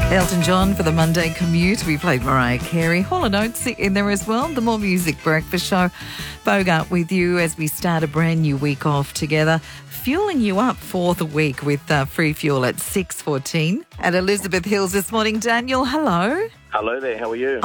Elton John for the Monday commute. We played Mariah Carey. Hall & Oates in there as well. The More Music Breakfast Show. Bogart with you as we start a brand new week off together. Fueling you up for the week with free fuel at 6:14 at Elizabeth Hills this morning. Daniel, hello. Hello there, how are you?